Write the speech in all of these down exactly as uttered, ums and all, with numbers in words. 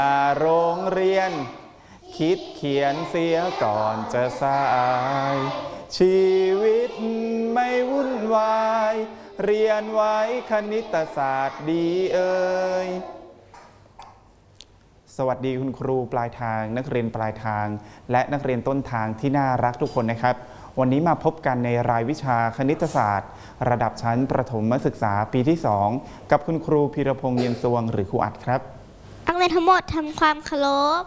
โรงเรียนคิดเขียนเสียก่อนจะสายชีวิตไม่วุ่นวายเรียนไว้คณิตศาสตร์ดีเอ่ยสวัสดีคุณครูปลายทางนักเรียนปลายทางและนักเรียนต้นทางที่น่ารักทุกคนนะครับวันนี้มาพบกันในรายวิชาคณิตศาสตร์ระดับชั้นประถมศึกษาปีที่สองกับคุณครูพีรพงษ์เย็นสวงหรือครูอัดครับนักเรียนทั้งหมดทำความเคารพ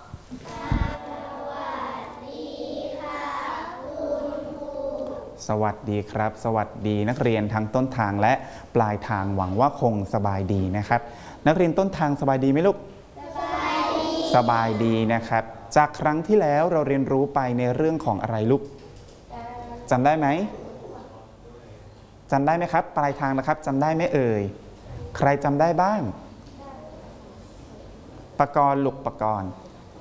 สวัสดีครับสวัสดีนักเรียนทั้งต้นทางและปลายทางหวังว่าคงสบายดีนะครับนักเรียนต้นทางสบายดีไหมลูกสบายดีสบายดีนะครับจากครั้งที่แล้วเราเรียนรู้ไปในเรื่องของอะไรลูกจำได้ไหมจำได้ไหมครับปลายทางนะครับจำได้ไหมเอ่ยใครจำได้บ้างปกรณ์ลูกปกรณ์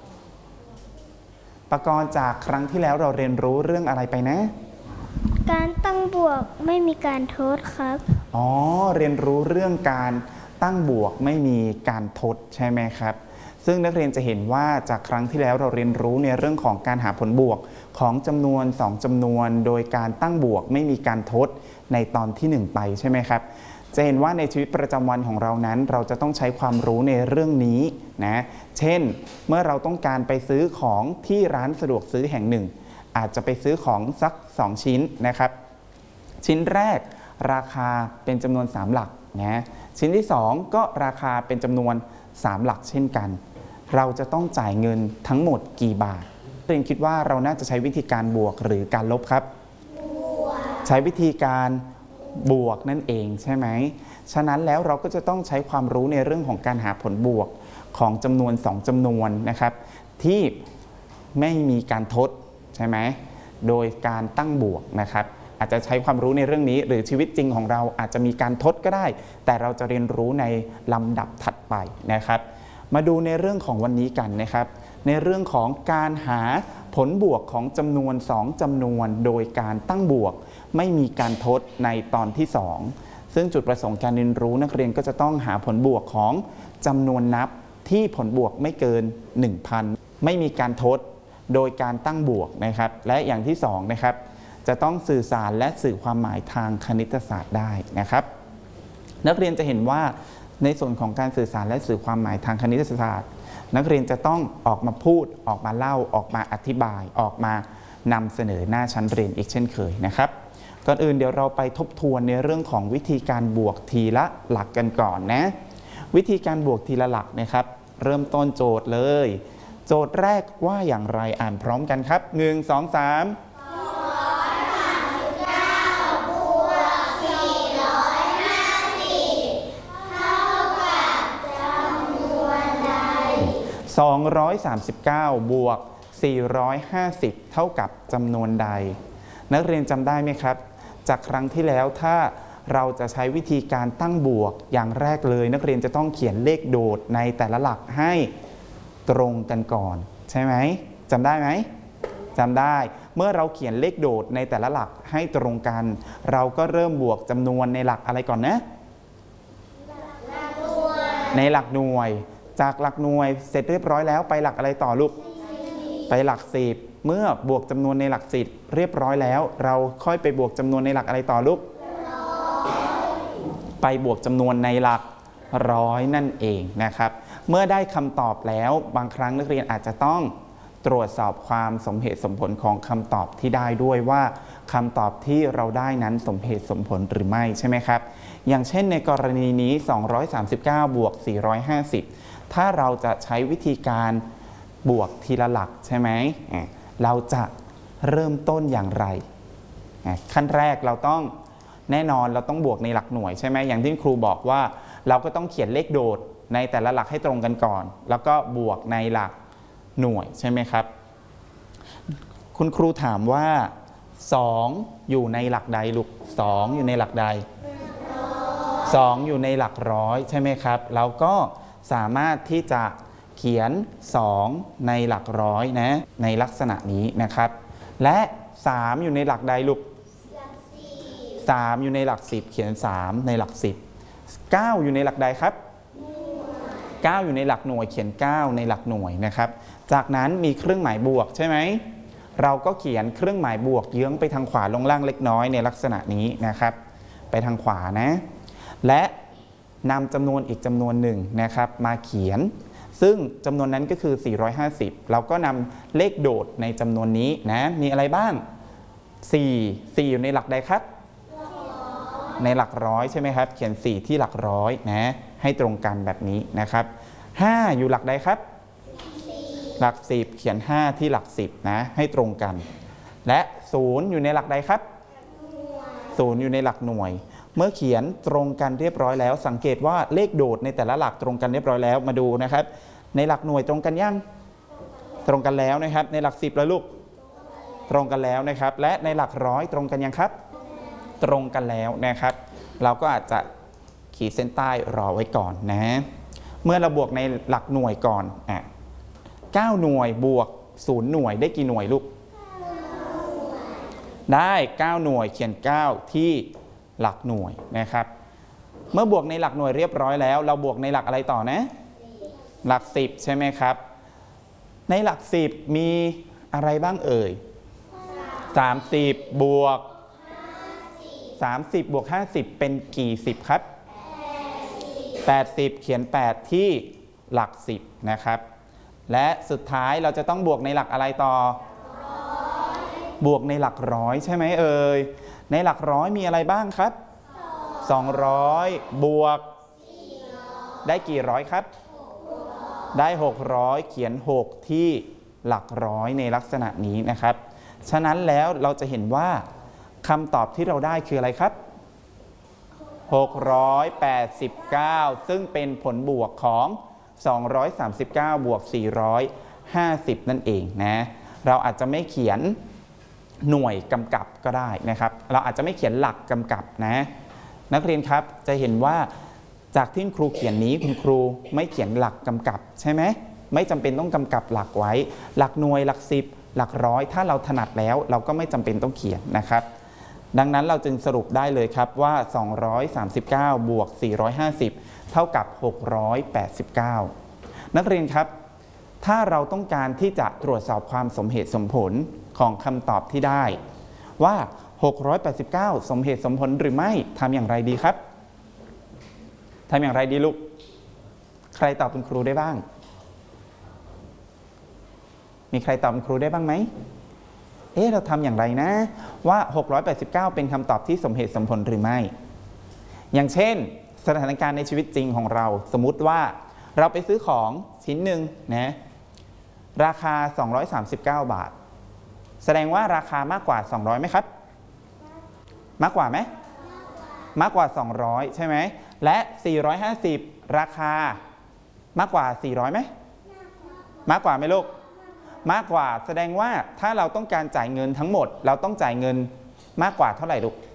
ปกรณ์จากครั้งที่แล้วเราเรียนรู้เรื่องอะไรไปนะการตั้งบวกไม่มีการทดครับอ๋อเรียนรู้เรื่องการตั้งบวกไม่มีการทดใช่ไหมครับซึ่งนักเรียนจะเห็นว่าจากครั้งที่แล้วเราเรียนรู้ในเรื่องของการหาผลบวกของจำนวนสองจำนวนโดยการตั้งบวกไม่มีการทดในตอนที่หนึ่งไปใช่ไหมครับจะเห็นว่าในชีวิตประจำวันของเรานั้นเราจะต้องใช้ความรู้ในเรื่องนี้นะเช่นเมื่อเราต้องการไปซื้อของที่ร้านสะดวกซื้อแห่งหนึ่งอาจจะไปซื้อของสักสองชิ้นนะครับชิ้นแรกราคาเป็นจำนวนสามหลักนะชิ้นที่สองก็ราคาเป็นจำนวนสามหลักเช่นกันเราจะต้องจ่ายเงินทั้งหมดกี่บาทเรียนคิดว่าเราน่าจะใช้วิธีการบวกหรือการลบครับใช้วิธีการบวกนั่นเองใช่ไหมฉะนั้นแล้วเราก็จะต้องใช้ความรู้ในเรื่องของการหาผลบวกของจำนวนสองจำนวนนะครับที่ไม่มีการทดใช่ไหมโดยการตั้งบวกนะครับอาจจะใช้ความรู้ในเรื่องนี้หรือชีวิตจริงของเราอาจจะมีการทดก็ได้แต่เราจะเรียนรู้ในลำดับถัดไปนะครับมาดูในเรื่องของวันนี้กันนะครับในเรื่องของการหาผลบวกของจำนวนสองจำนวนโดยการตั้งบวกไม่มีการทดในตอนที่สองซึ่งจุดประสงค์การเรียนรู้นักเรียนก็จะต้องหาผลบวกของจำนวนนับที่ผลบวกไม่เกิน หนึ่งพัน ไม่มีการทดโดยการตั้งบวกนะครับและอย่างที่สองนะครับจะต้องสื่อสารและสื่อความหมายทางคณิตศาสตร์ได้นะครับนักเรียนจะเห็นว่าในส่วนของการสื่อสารและสื่อความหมายทางคณิตศาสตร์นักเรียนจะต้องออกมาพูดออกมาเล่าออกมาอธิบายออกมานำเสนอหน้าชั้นเรียนอีกเช่นเคยนะครับก่อนอื่นเดี๋ยวเราไปทบทวนในเรื่องของวิธีการบวกทีละหลักกันก่อนนะวิธีการบวกทีละหลักนะครับเริ่มต้นโจทย์เลยโจทย์แรกว่าอย่างไรอ่านพร้อมกันครับหนึ่ง สอง สามสองร้อยสามสิบเก้าบวกสี่ร้อยห้าสิบเท่ากับจำนวนใดนักเรียนจำได้ไหมครับจากครั้งที่แล้วถ้าเราจะใช้วิธีการตั้งบวกอย่างแรกเลยนักเรียนจะต้องเขียนเลขโดดในแต่ละหลักให้ตรงกันก่อนใช่ไหมจำได้ไหมจำได้เมื่อเราเขียนเลขโดดในแต่ละหลักให้ตรงกันเราก็เริ่มบวกจำนวนในหลักอะไรก่อนนะในหลักหน่วยจากหลักหน่วยเสร็จเรียบร้อยแล้วไปหลักอะไรต่อลูกไปหลักสิบเมื่อบวกจำนวนในหลักสิบเรียบร้อยแล้วเราค่อยไปบวกจำนวนในหลักอะไรต่อลูกไปบวกจำนวนในหลักร้อยนั่นเองนะครับเมื่อได้คำตอบแล้วบางครั้งนักเรียนอาจจะต้องตรวจสอบความสมเหตุสมผลของคำตอบที่ได้ด้วยว่าคำตอบที่เราได้นั้นสมเหตุสมผลหรือไม่ใช่ไหมครับอย่างเช่นในกรณีนี้สองร้อยสามสิบเก้าบวกสี่ร้อยห้าสิบถ้าเราจะใช้วิธีการบวกทีละหลักใช่ไหมเราจะเริ่มต้นอย่างไรขั้นแรกเราต้องแน่นอนเราต้องบวกในหลักหน่วยใช่ไหมอย่างที่ครูบอกว่าเราก็ต้องเขียนเลขโดดในแต่ละหลักให้ตรงกันก่อนแล้วก็บวกในหลักหน่วยใช่ไหมครับคุณครูถามว่าสองอยู่ในหลักใดลูกสองอยู่ในหลักใดสองอยู่ในหลักร้อยใช่ไหมครับเราก็สามารถที่จะเขียนสองในหลักร้อยนะในลักษณะนี้นะครับและสามอยู่ในหลักใดลูกสามอยู่ในหลักสิบเขียนสามในหลักสิบเก้าอยู่ในหลักใดครับเก้าอยู่ในหลักหน่วยเขียนเก้าในหลักหน่วยนะครับจากนั้นมีเครื่องหมายบวกใช่ไหมเราก็เขียนเครื่องหมายบวกเยื้องไปทางขวาลงล่างเล็กน้อยในลักษณะนี้นะครับไปทางขวานะและนำจำนวนอีกจำนวนหนึ่งนะครับมาเขียนซึ่งจำนวนนั้นก็คือสี่ร้อยห้าสิบเราก็นำเลขโดดในจำนวนนี้นะมีอะไรบ้างสี่ สี่อยู่ในหลักใดครับในหลักร้อยใช่ไหมครับเขียนสี่ที่หลักร้อยนะให้ตรงกันแบบนี้นะครับห้าอยู่หลักใดครับหลักสิบเขียนห้าที่หลักสิบนะให้ตรงกันและศูนย์อยู่ในหลักใดครับศูนย์อยู่ในหลักหน่วยเมื่อเขียนตรงกันเรียบร้อยแล้วสังเกตว่าเลขโดดในแต่ละหลักตรงกันเรียบร้อยแล้วมาดูนะครับในหลักหน่วยตรงกันยังตรงกันแล้วนะครับในหลักสิบแล้วลูกตรงกันแล้วนะครับและในหลักร้อยตรงกันยังครับตรงกันแล้วนะครับเราก็อาจจะขีดเส้นใต้รอไว้ก่อนนะเมื่อเราบวกในหลักหน่วยก่อนอ่ะเก้าหน่วยบวกศูนย์หน่วยได้กี่หน่วยลูกได้เก้าหน่วยเขียนเก้าที่หลักหน่วยนะครับเมื่อบวกในหลักหน่วยเรียบร้อยแล้วเราบวกในหลักอะไรต่อนะหลักสิบใช่ไหมครับในหลักสิบมีอะไรบ้างเอ่ยสามสิบบวกสามสิบบวกห้าสิบเป็นกี่สิบครับแปดสิบเขียนแปดที่หลักสิบนะครับและสุดท้ายเราจะต้องบวกในหลักอะไรต่อบวกในหลักร้อยใช่ไหมเอ่ยในหลักร้อยมีอะไรบ้างครับสองร้อยบวกได้กี่ร้อยครับได้หกร้อยเขียนหกที่หลักร้อยในลักษณะนี้นะครับฉะนั้นแล้วเราจะเห็นว่าคำตอบที่เราได้คืออะไรครับหกร้อยแปดสิบเก้าซึ่งเป็นผลบวกของสองร้อยสามสิบเก้าบวกสี่ร้อยห้าสิบนั่นเองนะเราอาจจะไม่เขียนหน่วยกำกับก็ได้นะครับเราอาจจะไม่เขียนหลักกำกับนะนักเรียนครับจะเห็นว่าจากที่ครูเขียนนี้คุณครูไม่เขียนหลักกำกับใช่ไหมไม่จำเป็นต้องกำกับหลักไว้หลักหน่วยหลักสิบหลักร้อยถ้าเราถนัดแล้วเราก็ไม่จำเป็นต้องเขียนนะครับดังนั้นเราจึงสรุปได้เลยครับว่าสองร้อยสามสิบเก้าบวกสี่ร้อยห้าสิบเท่ากับหกร้อยแปดสิบเก้านักเรียนครับถ้าเราต้องการที่จะตรวจสอบความสมเหตุสมผลของคำตอบที่ได้ว่าหกร้อยแปดสิบเก้าสมเหตุสมผลหรือไม่ทำอย่างไรดีครับทำอย่างไรดีลูกใครตอบคุณครูได้บ้างมีใครตอบคุณครูได้บ้างไหมเอ๊ะเราทำอย่างไรนะว่าหกร้อยแปดสิบเก้าเป็นคำตอบที่สมเหตุสมผลหรือไม่อย่างเช่นสถานการณ์ในชีวิตจริงของเราสมมุติว่าเราไปซื้อของชิ้นหนึ่งนะราคาสองร้อยสามสิบเก้าบาทแสดงว่าราคามากกว่าสองร้อยไหมครับมากกว่าไหมมากกว่าสองร้อยใช่ไหมและสี่ร้อยห้าสิบราคามากกว่าสี่ร้อยไหมมากกว่าไหมลูกมากกว่าแสดงว่าถ้าเราต้องการจ่ายเงินทั้งหมดเราต้องจ่ายเงินมากกว่าเท่าไหร่ลูก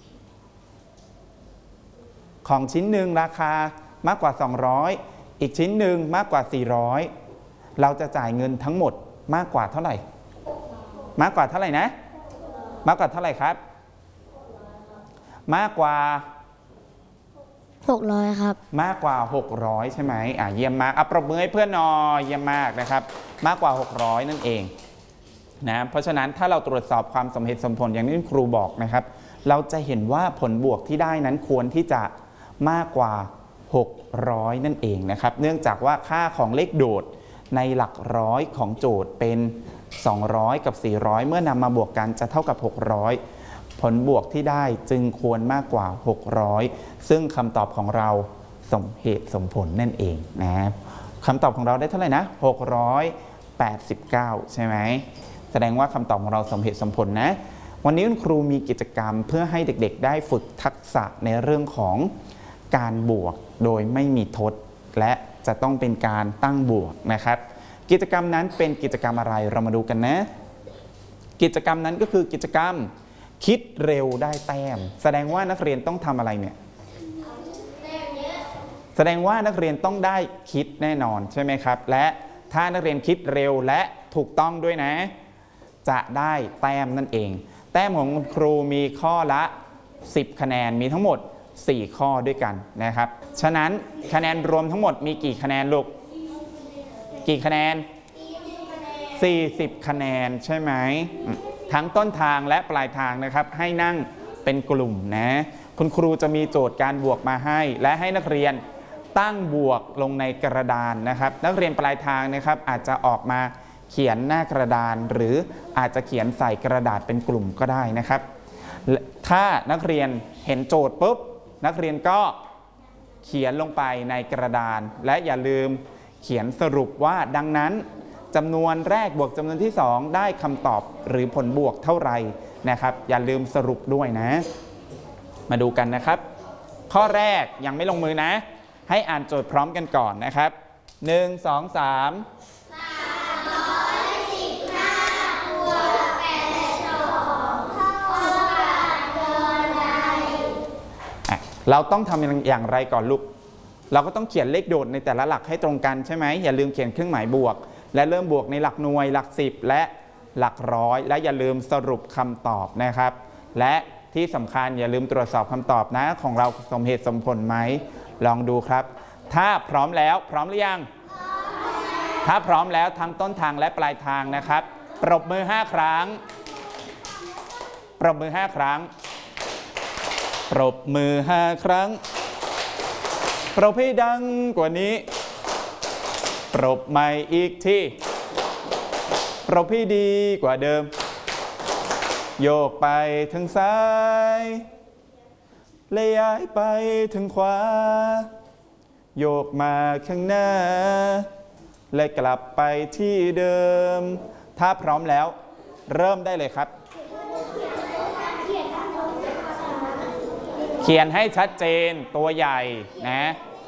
ของชิ้นหนึ่งราคามากกว่าสองร้อยอีกชิ้นหนึ่งมากกว่าสี่ร้อยเราจะจ่ายเงินทั้งหมดมากกว่าเท่าไหร่มากกว่าเท่าไหร่นะมากกว่าเท่าไหร่ครับมากกว่าหกร้อยครับมากกว่าหกร้อยใช่ไหมอ่ะเยี่ยมมากอ่ะปรบมือให้เพื่อนหน่อยเยี่ยมมากนะครับมากกว่าหกร้อยนั่นเองนะเพราะฉะนั้นถ้าเราตรวจสอบความสมเหตุสมผลอย่างที่ครูบอกนะครับเราจะเห็นว่าผลบวกที่ได้นั้นควรที่จะมากกว่าหกร้อยนั่นเองนะครับเนื่องจากว่าค่าของเลขโดดในหลักร้อยของโจทย์เป็นสองร้อยกับสี่ร้อยเมื่อนำมาบวกกันจะเท่ากับหกร้อยผลบวกที่ได้จึงควรมากกว่าหกร้อยซึ่งคำตอบของเราสมเหตุสมผลนั่นเองนะคำตอบของเราได้เท่าไหร่นะหกร้อยแปดสิบเก้าใช่ไหมแสดงว่าคำตอบของเราสมเหตุสมผลนะวันนี้คุณครูมีกิจกรรมเพื่อให้เด็กๆได้ฝึกทักษะในเรื่องของการบวกโดยไม่มีทดและจะต้องเป็นการตั้งบวกนะครับกิจกรรมนั้นเป็นกิจกรรมอะไรเรามาดูกันนะกิจกรรมนั้นก็คือกิจกรรมคิดเร็วได้แต้มแสดงว่านักเรียนต้องทำอะไรเนี่ยแสดงว่านักเรียนต้องได้คิดแน่นอนใช่ไหมครับและถ้านักเรียนคิดเร็วและถูกต้องด้วยนะจะได้แต้มนั่นเองแต้มของคุณครูมีข้อละสิบคะแนนมีทั้งหมดสี่ข้อด้วยกันนะครับฉะนั้นคะแนนรวมทั้งหมดมีกี่คะแนนลูกกี่คะแนนสี่สิบคะแนนใช่ไหมทั้งต้นทางและปลายทางนะครับให้นั่งเป็นกลุ่มนะคุณครูจะมีโจทย์การบวกมาให้และให้นักเรียนตั้งบวกลงในกระดานนะครับนักเรียนปลายทางนะครับอาจจะออกมาเขียนหน้ากระดานหรืออาจจะเขียนใส่กระดาษเป็นกลุ่มก็ได้นะครับถ้านักเรียนเห็นโจทย์ปุ๊บนักเรียนก็เขียนลงไปในกระดานและอย่าลืมเขียนสรุปว่าดังนั้นจำนวนแรกบวกจำนวนที่สองได้คำตอบหรือผลบวกเท่าไหร่นะครับอย่าลืมสรุปด้วยนะมาดูกันนะครับข้อแรกยังไม่ลงมือนะให้อ่านโจทย์พร้อมกันก่อนนะครับหนึ่ง สอง สามเราต้องทำอย่างไรก่อนลูกเราก็ต้องเขียนเลขโดดในแต่ละหลักให้ตรงกันใช่ไหมอย่าลืมเขียนเครื่องหมายบวกและเริ่มบวกในหลักหน่วยหลักสิบและหลักร้อยและอย่าลืมสรุปคำตอบนะครับและที่สำคัญอย่าลืมตรวจสอบคำตอบนะของเราสมเหตุสมผลไหมลองดูครับถ้าพร้อมแล้วพร้อมหรือยังถ้าพร้อมแล้วทั้งต้นทางและปลายทางนะครับปรบมือห้าครั้งปรบมือห้าครั้งปรบมือห้าครั้งปรบให้ดังกว่านี้ปรบใหม่อีกทีปรบให้ดีกว่าเดิมโยกไปทางซ้ายและย้ายไปทางขวาโยกมาข้างหน้าและกลับไปที่เดิมถ้าพร้อมแล้วเริ่มได้เลยครับเขียนให้ชัดเจนตัวใหญ่นะ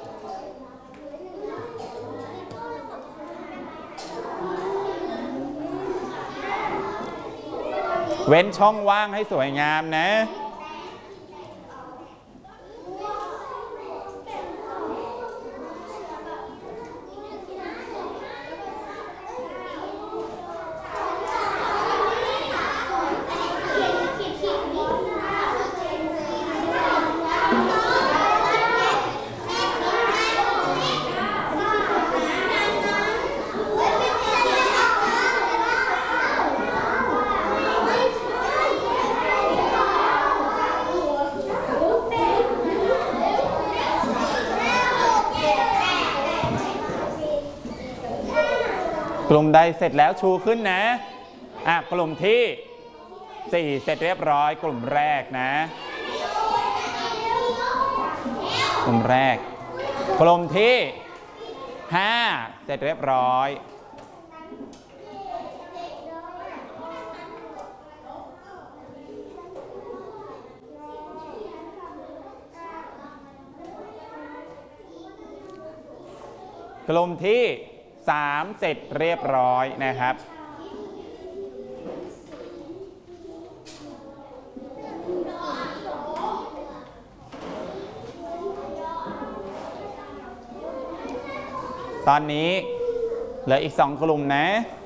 เว้นช่องว่างให้สวยงามนะกลุ่มใดเสร็จแล้วชูขึ้นนะอ่ะกลุ่มที่สี่เสร็จเรียบร้อยกลุ่มแรกนะกลุ่มแรกกลุ่มที่ห้าเสร็จเรียบร้อยกลุ่มที่สามเสร็จเรียบร้อยนะครับตอนนี้เหลืออีกสองกลุ่มนะ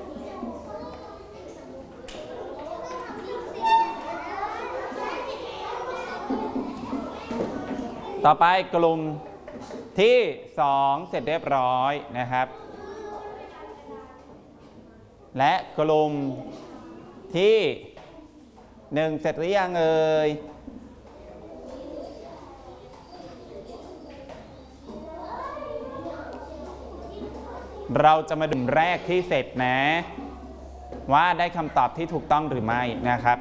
ต่อไปกลุ่มที่สองเสร็จเรียบร้อยนะครับและกลุ่มที่หนึ่งเสร็จหรือยังเอ่ยเราจะมาดูแรกที่เสร็จนะว่าได้คำตอบที่ถูกต้องหรือไม่นะครับ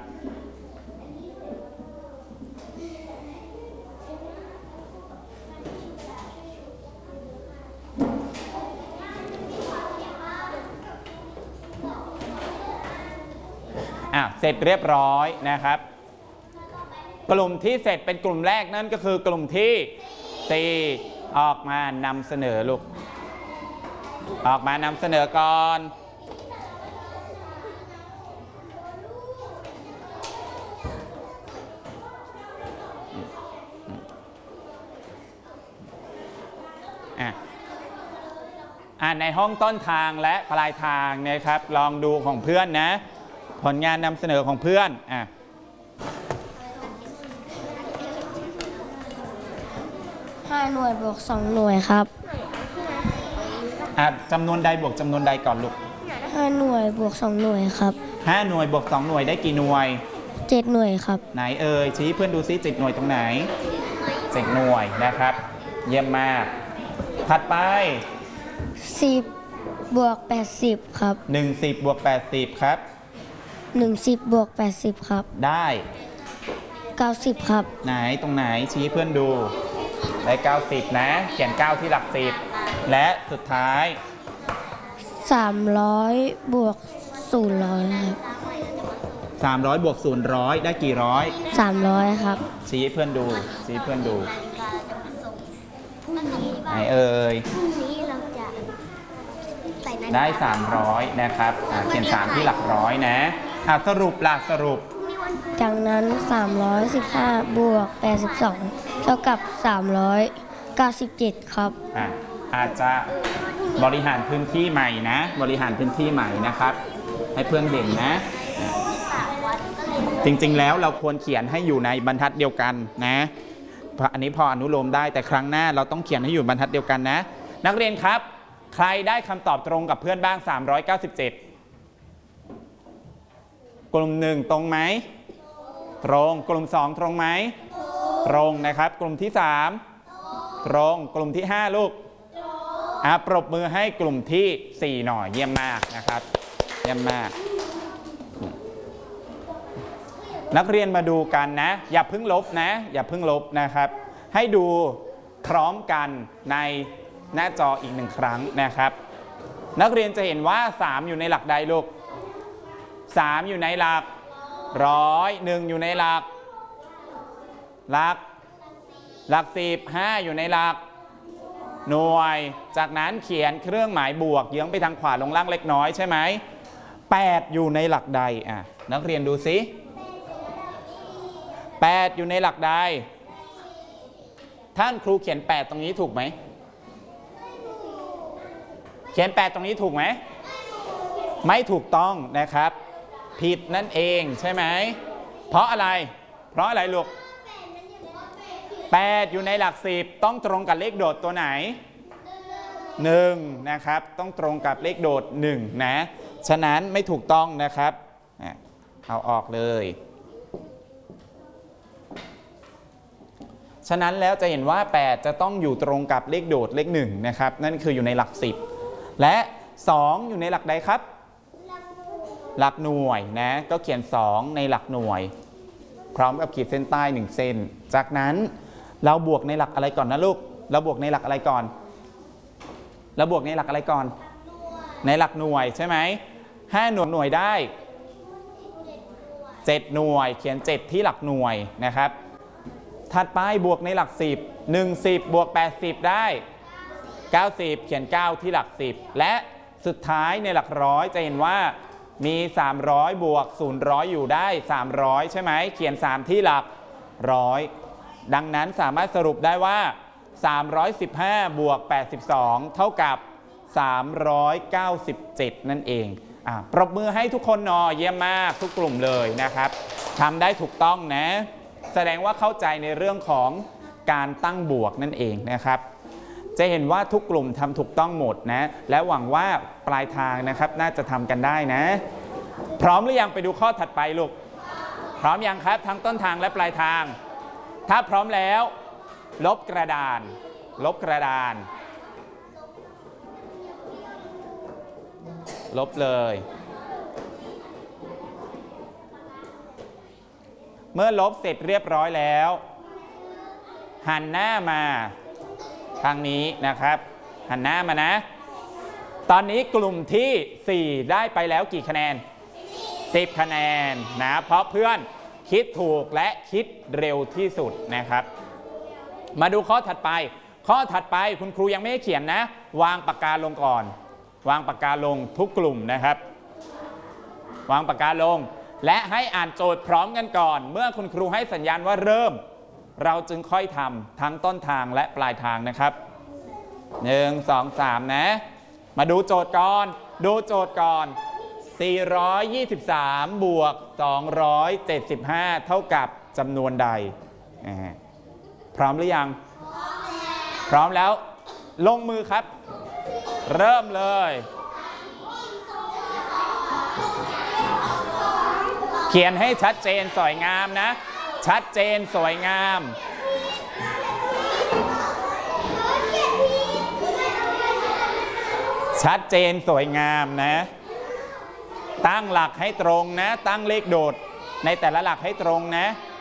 อ่ะเสร็จเรียบร้อยนะครับกลุ่มที่เสร็จเป็นกลุ่มแรกนั่นก็คือกลุ่มที่สี่ออกมานำเสนอลูกออกมานำเสนอก่อนอ่ะอ่ะในห้องต้นทางและปลายทางนะครับลองดูของเพื่อนนะผลงานนำเสนอของเพื่อนอ่ะห้าหน่วยบวกสองหน่วยครับอ่ะจำนวนใดบวกจำนวนใดก่อนลูกห้าหน่วยบวกสองหน่วยครับห้าหน่วยบวกสองหน่วยได้กี่หน่วยเจ็ดหน่วยครับไหนเอ่ยชี้เพื่อนดูซิเจ็ดหน่วยตรงไหนเจ็ดหน่วยนะครับเยี่ยมมากถัดไปสิบบวกแปดสิบครับหนึ่งสิบบวกแปดสิบครับหนึ่งสิบบวกแปดสิบครับได้เก้าสิบครับไหนตรงไหนชี้เพื่อนดูได้เก้าสิบนะเขียนเก้าที่หลักสิบและสุดท้ายสามร้อยบวกศูนย์ร้อยครับสามร้อยบวกศูนย์ร้อยได้กี่ร้อยสามร้อยครับชี้เพื่อนดูชี้เพื่อนดูไหนเอ่ยได้สามร้อยนะครับเขียนสามที่หลักร้อยนะสรุปหลักสรุปจากนั้นสามร้อยสิบห้าบวกแปดสิบสองเท่ากับสามร้อยเก้าสิบเจ็ดครับอ่ะอาจจะบริหารพื้นที่ใหม่นะบริหารพื้นที่ใหม่นะครับให้เพื่อนเด่นนะจริงๆแล้วเราควรเขียนให้อยู่ในบรรทัดเดียวกันนะอันนี้พออนุโลมได้แต่ครั้งหน้าเราต้องเขียนให้อยู่บรรทัดเดียวกันนะนักเรียนครับใครได้คำตอบตรงกับเพื่อนบ้างสามร้อยเก้าสิบเจ็ดกลุ่มหนึ่งตรงไหมตรงกลุ่มสองตรงไหมตรงนะครับกลุ่มที่สามตรงกลุ่มที่ห้าลูกอ่ะปรบมือให้กลุ่มที่สี่หน่อยเยี่ยมมากนะครับเยี่ยมมากนักเรียนมาดูกันนะอย่าเพิ่งลบนะอย่าเพิ่งลบนะครับให้ดูพร้อมกันในหน้าจออีกหนึ่งครั้งนะครับนักเรียนจะเห็นว่าสามอยู่ในหลักใดลูกสามอยู่ในหลักร้อยหนึ่งอยู่ในหลักหลักหลักสิบห้าอยู่ในหลักหน่วยจากนั้นเขียนเครื่องหมายบวกเยื้องไปทางขวาลงล่างเล็กน้อยใช่ไหมแปดอยู่ในหลักใดอ่ะนักเรียนดูสิแปดอยู่ในหลักใดท่านครูเขียนแปดตรงนี้ถูกไหมเขียนแปดตรงนี้ถูกไหมไม่ถูกต้องนะครับผิดนั่นเองใช่ไหมเพราะอะไรเพราะอะไรลูกแปดอยู่ในหลักสิบต้องตรงกับเลขโดดตัวไหนหนึ่งนะครับต้องตรงกับเลขโดดหนึ่งนะฉะนั้นไม่ถูกต้องนะครับเอาออกเลยฉะนั้นแล้วจะเห็นว่าแปดจะต้องอยู่ตรงกับเลขโดดเลขหนึ่งนะครับนั่นคืออยู่ในหลักสิบและสองอยู่ในหลักใดครับหลักหน่วยนะก็เขียนสองในหลักหน่วยพร้อมกับขีดเส้นใต้หนึ่งเส้นจากนั้นเราบวกในหลักอะไรก่อนนะลูกเราบวกในหลักอะไรก่อนเราบวกในหลักอะไรก่อนในหลักหน่วยใช่ไหมห้าหน่วยหน่วยได้เจ็ดหน่วยเขียนเจ็ดที่หลักหน่วยนะครับถัดไปบวกในหลักสิบหนึ่งสิบบวกแปดสิบได้เก้าสิบเขียนเก้าที่หลักสิบและสุดท้ายในหลักร้อยจะเห็นว่ามีสามร้อยบวกศูนย์ร้อยอยู่ได้สามร้อยใช่ไหมเขียนสามที่หลักร้อยดังนั้นสามารถสรุปได้ว่าสามร้อยสิบห้าบวกแปดสิบสองเท่ากับสามร้อยเก้าสิบเจ็ดนั่นเองอ่ะปรบมือให้ทุกคนหน่อยเยี่ยมมากทุกกลุ่มเลยนะครับทำได้ถูกต้องนะแสดงว่าเข้าใจในเรื่องของการตั้งบวกนั่นเองนะครับจะเห็นว่าทุกกลุ่มทำถูกต้องหมดนะและหวังว่าปลายทางนะครับน่าจะทำกันได้นะพร้อมหรือยังไปดูข้อถัดไปลูกพร้อมยังครับทั้งต้นทางและปลายทางถ้าพร้อมแล้วลบกระดานลบกระดานลบเลยเมื่อลบเสร็จเรียบร้อยแล้วหันหน้ามาทางนี้นะครับหันหน้ามานะตอนนี้กลุ่มที่สี่ได้ไปแล้วกี่คะแนนสิบคะแนนนะเพราะเพื่อนคิดถูกและคิดเร็วที่สุดนะครับมาดูข้อถัดไปข้อถัดไปคุณครูยังไม่ให้เขียนนะวางปากกาลงก่อนวางปากกาลงทุกกลุ่มนะครับวางปากกาลงและให้อ่านโจทย์พร้อมกันก่อนเมื่อคุณครูให้สัญญาณว่าเริ่มเราจึงค่อยทำทั้งต้นทางและปลายทางนะครับหนึ่ง สอง สามนะมาดูโจทย์ก่อนดูโจทย์ก่อนสี่ร้อยยี่สิบสามบวกสองร้อยเจ็ดสิบห้าเท่ากับจำนวนใดพร้อมหรือยังพพร้อมแล้วลงมือครับเริ่มเลยเขียนให้ชัดเจนสวยงามนะชัดเจนสวยงามชัดเจนสวยงามนะตั้งหลักให้ตรงนะตั้งเลขโดดในแต่ละหลักให้ตรงนะ